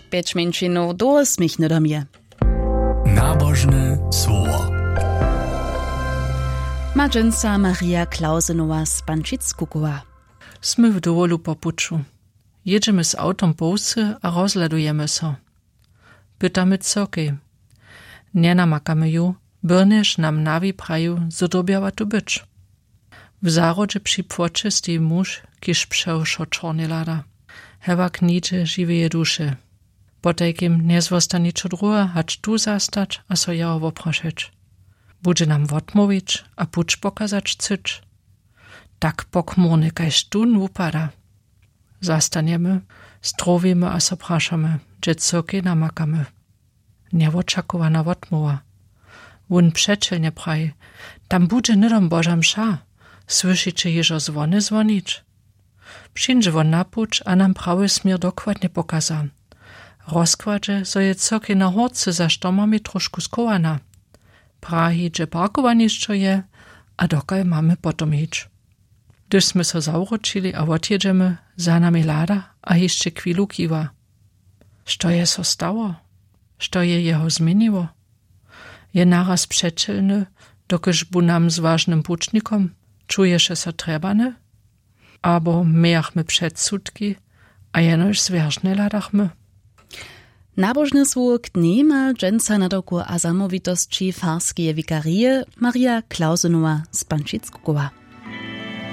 5 minut do smichne do mnie. Nabożne słowo. Madżynca Maria Klausenowa z Pančickukowa. Sme w dowolu po puczu. Jedziemy z autom po wsi a rozladujemy się. Pytamy cokej. Nie namakamy ju, byrneż nam nawi praju, zodobiała tu być. W zarodzie przy płocie stoi muż, kiż przełszo czorny lada. Hewa knicze żyweje dusze. Potajkim nie zwosta niczo druga, hać tu zastać, a so jało wopraszeć. Bude nam odmówić, a pucz pokazać cyć. Tak pokmurny kajż tu upada. Zastaniemy, strowimy a so praszamy, gdzie cokie namakamy. Nieočakowana odmowa. Wun przeczelnie praj, tam bude nydom Boża msza. Słyszycie jeżo dzwony dzwonić? Przyjdzie won na pucz, a nam prawy smier dokładnie pokaza. Rozkładzie, so je cokie na horce za sztomami troszku skowana. Prahi, gdzie parkowaniszczo je, a dokaj mamy potom ić. Gdyż sme so zauročili a odjedziemy, za nami lada, a jeszcze chwilu kiwa. Što je so stało? Što je jeho zmieniło? Je naraz przeczelny, dokyż bu nam z ważnym pucznikom, czuje się so trebane? Abo miachmy przedsudki, a jenoż zwierzne ladachmy. Nabożne słowo dni ma dżęca na doku a zamowitości farskie wikarie Maria Klausenowa z Pančickukowa.